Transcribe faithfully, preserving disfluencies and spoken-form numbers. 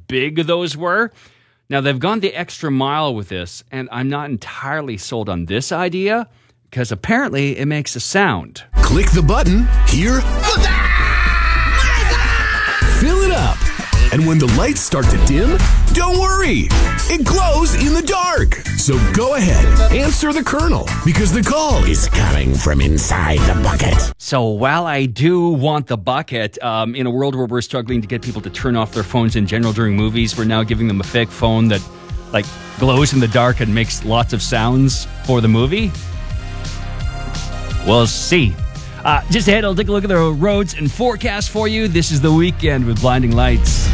big those were. Now, they've gone the extra mile with this, and I'm not entirely sold on this idea because apparently it makes a sound. Click the button, hear, fill it up. And when the lights start to dim, don't worry. It glows in the dark. So go ahead, answer the Colonel, because the call is coming from inside the bucket. So while I do want the bucket, um, in a world where we're struggling to get people to turn off their phones in general during movies, we're now giving them a fake phone that like glows in the dark and makes lots of sounds for the movie. We'll see. Uh, just ahead, I'll take a look at the roads and forecast for you. This is The Weekend with Blinding Lights.